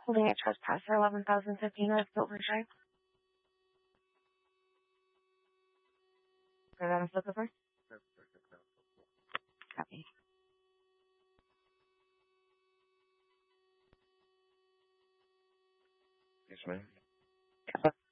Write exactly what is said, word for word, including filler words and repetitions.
Holding a trespasser, eleven thousand fifteen North Silver Drive. Is that a flip over? Copy. Yes, ma'am. Yep.